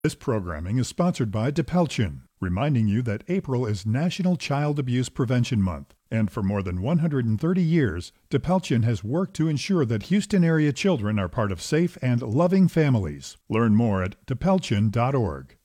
This programming is sponsored by Depelchin, reminding you that April is National Child Abuse Prevention Month. And for more than 130 years, Depelchin has worked to ensure that Houston area children are part of safe and loving families. Learn more at depelchin.org.